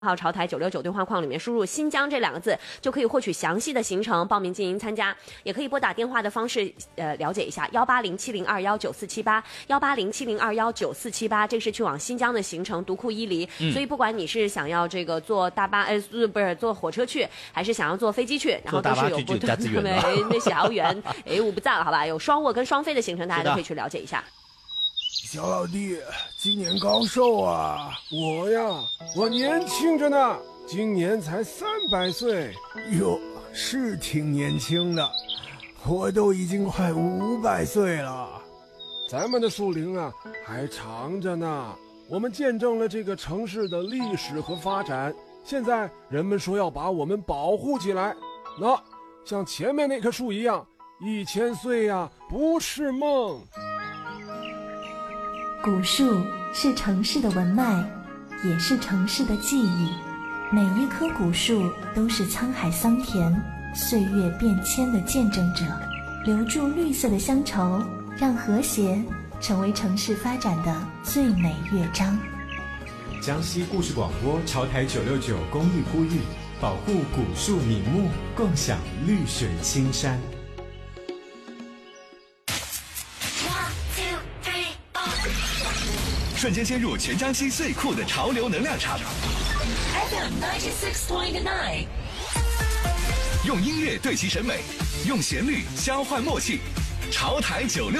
号潮台969对话框里面输入新疆这2个字，就可以获取详细的行程，报名进行参加。也可以拨打电话的方式了解一下18070219478，18070219478，这是去往新疆的行程，独库伊犁。所以不管你是想要这个坐大巴，不是坐火车去，还是想要坐飞机去，然后都是有不同的那小远，我不在了，好吧？有双卧跟双飞的行程，大家都可以去了解一下。 小老弟，今年高寿啊？我年轻着呢，今年才300岁。哟，是挺年轻的，我都已经快500岁了。咱们的树龄啊，还长着呢。我们见证了这个城市的历史和发展，现在人们说要把我们保护起来。那像前面那棵树一样，1000岁呀，不是梦。 古树是城市的文脉，也是城市的记忆。每一棵古树都是沧海桑田、岁月变迁的见证者，留住绿色的乡愁，让和谐成为城市发展的最美乐章。 江西故事广播潮台969公益呼吁，保护古树名木，共享绿水青山。 瞬间陷入全江西最酷的潮流能量场 FM 96.9， 用音乐对齐审美，用旋律交换默契。潮台96。